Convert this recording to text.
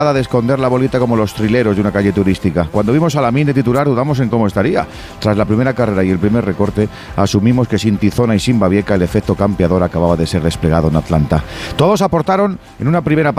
de esconder la bolita como los trileros de una calle turística. Cuando vimos a Lamine de titular dudamos en cómo estaría. Tras la primera carrera y el primer recorte, asumimos que sin Tizona y sin Babieca el efecto campeador acababa de ser desplegado en Atlanta. Todos aportaron en una primera parte